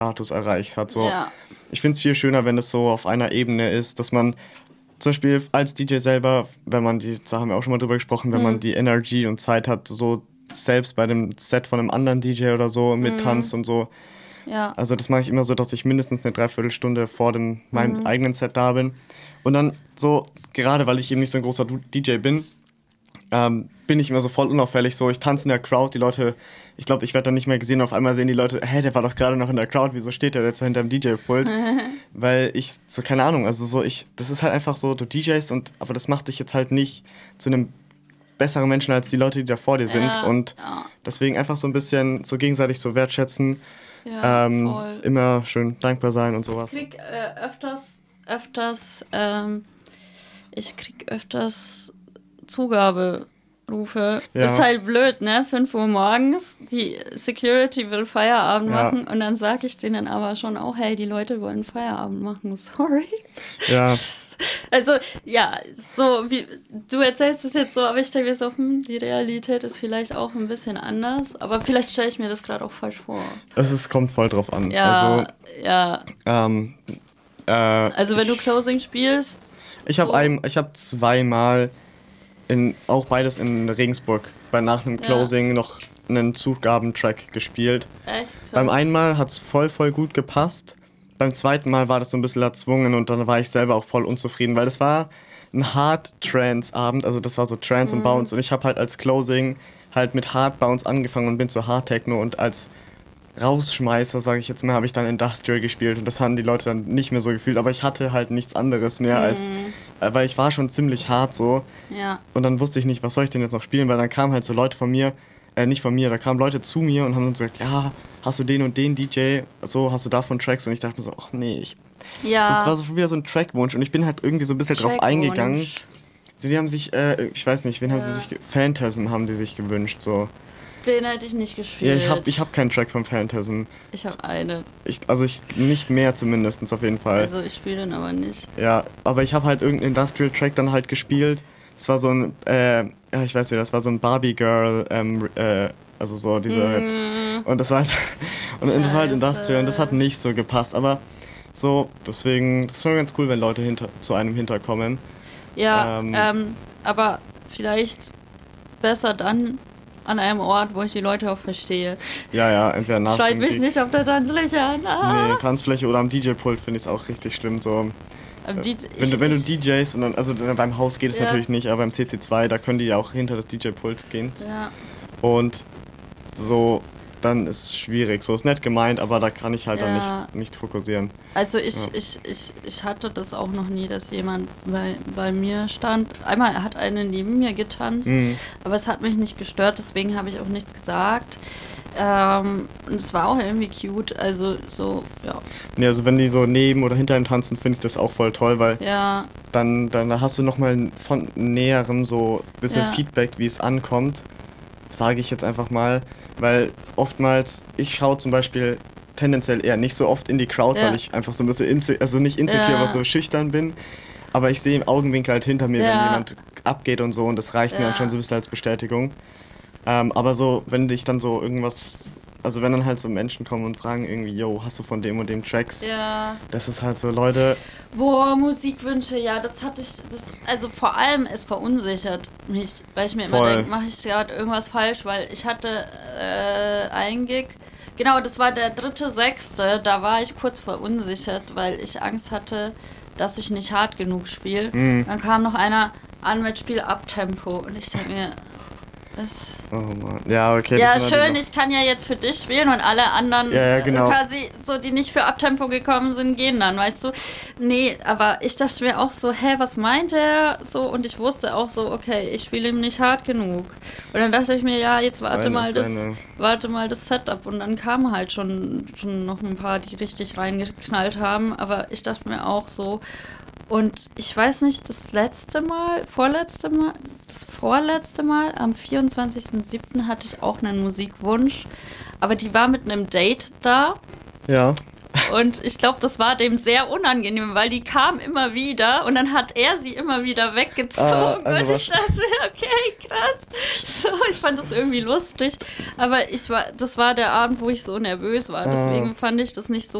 Status erreicht hat. So. Ja. Ich finde es viel schöner, wenn es so auf einer Ebene ist, dass man zum Beispiel als DJ selber, wenn man da haben wir auch schon mal drüber gesprochen, wenn man die Energy und Zeit hat, so selbst bei dem Set von einem anderen DJ oder so mittanzt und so. Ja. Also das mache ich immer so, dass ich mindestens eine Dreiviertelstunde vor meinem eigenen Set da bin. Und dann so, gerade weil ich eben nicht so ein großer DJ bin, bin ich immer so voll unauffällig. So, ich tanze in der Crowd, die Leute, ich glaube, ich werde dann nicht mehr gesehen. Und auf einmal sehen die Leute, hey, der war doch gerade noch in der Crowd, wieso steht der jetzt hinter dem DJ-Pult? Weil ich, so keine Ahnung, also so, das ist halt einfach so, du DJst aber das macht dich jetzt halt nicht zu einem besseren Menschen als die Leute, die da vor dir sind. Und deswegen einfach so ein bisschen so gegenseitig so wertschätzen. Ja, voll. Immer schön dankbar sein und sowas. Ich krieg öfters Zugaberufe. Ja. Ist halt blöd, ne? 5 Uhr morgens, die Security will Feierabend machen und dann sag ich denen aber schon auch, hey, die Leute wollen Feierabend machen, sorry. Ja. Also, ja, so wie du erzählst es jetzt so, aber ich denke mir so, die Realität ist vielleicht auch ein bisschen anders, aber vielleicht stelle ich mir das gerade auch falsch vor. Es kommt voll drauf an. Ja, also, ja. Also wenn du Closing spielst. Ich habe zweimal auch beides in Regensburg nach einem Closing noch einen Zugabentrack gespielt. Echt? Beim einen Mal hat es voll gut gepasst. Beim zweiten Mal war das so ein bisschen erzwungen und dann war ich selber auch voll unzufrieden, weil das war ein Hard-Trance-Abend, also das war so Trance und Bounce und ich habe halt als Closing halt mit Hard-Bounce angefangen und bin zu Hard-Techno und als Rausschmeißer, sage ich jetzt mal, habe ich dann Industrial gespielt und das haben die Leute dann nicht mehr so gefühlt, aber ich hatte halt nichts anderes mehr als, weil ich war schon ziemlich hart so und dann wusste ich nicht, was soll ich denn jetzt noch spielen, weil dann kamen halt so Leute nicht von mir, da kamen Leute zu mir und haben dann so gesagt, ja, hast du den und den DJ, so, hast du davon Tracks? Und ich dachte mir so, ach nee, das war so schon wieder so ein Trackwunsch und ich bin halt irgendwie so ein bisschen drauf eingegangen. Sie haben sich, ich weiß nicht, haben sie sich, Phantasm haben die sich gewünscht, so. Den hätte ich nicht gespielt. Ja, ich hab keinen Track von Phantasm. Ich habe eine. Nicht mehr zumindest, auf jeden Fall. Also ich spiele den aber nicht. Ja, aber ich habe halt irgendeinen Industrial-Track dann halt gespielt. Das war so ein, ich weiß nicht, das war so ein Barbie-Girl, also so diese halt. Und das war halt, das war halt Industrial und das hat nicht so gepasst. Aber so, deswegen, das ist schon ganz cool, wenn Leute zu einem hinterkommen. Ja, aber vielleicht besser dann an einem Ort, wo ich die Leute auch verstehe. Ja, entweder nach Schreit mich nicht auf der Tanzfläche an. Nee, Tanzfläche oder am DJ-Pult finde ich es auch richtig schlimm. So. Wenn du DJs, und dann, also beim Haus geht es natürlich nicht, aber beim CC2, da können die ja auch hinter das DJ-Pult gehen. Ja. Und so, dann ist es schwierig. So ist nett gemeint, aber da kann ich halt dann nicht fokussieren. Also ich hatte das auch noch nie, dass jemand bei mir stand. Einmal hat eine neben mir getanzt, aber es hat mich nicht gestört, deswegen habe ich auch nichts gesagt. Und es war auch irgendwie cute, also so, ja. Ja, also wenn die so neben oder hinter ihm tanzen, finde ich das auch voll toll, weil dann hast du nochmal von Näherem so ein bisschen Feedback, wie es ankommt, sage ich jetzt einfach mal, weil oftmals, ich schaue zum Beispiel tendenziell eher nicht so oft in die Crowd, weil ich einfach so ein bisschen, nicht insecure, aber so schüchtern bin, aber ich sehe im Augenwinkel halt hinter mir, wenn jemand abgeht und so und das reicht mir dann schon so ein bisschen als Bestätigung. Aber so, wenn dich dann so irgendwas, also wenn dann halt so Menschen kommen und fragen irgendwie, yo, hast du von dem und dem Tracks? Ja. Das ist halt so, Leute. Boah, Musikwünsche, also vor allem, es verunsichert mich, weil ich mir immer denke, mache ich gerade irgendwas falsch, weil ich hatte einen Gig, genau, das war der 3.6., da war ich kurz verunsichert, weil ich Angst hatte, dass ich nicht hart genug spiele. Dann kam noch einer an mit Spiel Abtempo und ich denke mir, oh Mann. Ja, okay. Ja, schön, ich kann ja jetzt für dich spielen und alle anderen genau. quasi so, die nicht für Abtempo gekommen sind, gehen dann, weißt du? Nee, aber ich dachte mir auch so, was meint er? So, und ich wusste auch so, okay, ich spiele ihm nicht hart genug. Und dann dachte ich mir, ja, jetzt warte mal das Setup. Und dann kamen halt schon noch ein paar, die richtig reingeknallt haben, aber ich dachte mir auch so, und ich weiß nicht, das vorletzte Mal, am 24.07. hatte ich auch einen Musikwunsch, aber die war mit einem Date da. Ja. Und ich glaube, das war dem sehr unangenehm, weil die kam immer wieder und dann hat er sie immer wieder weggezogen. Also und ich dachte mir, okay, krass. So, ich fand das irgendwie lustig. Aber das war der Abend, wo ich so nervös war. Deswegen fand ich das nicht so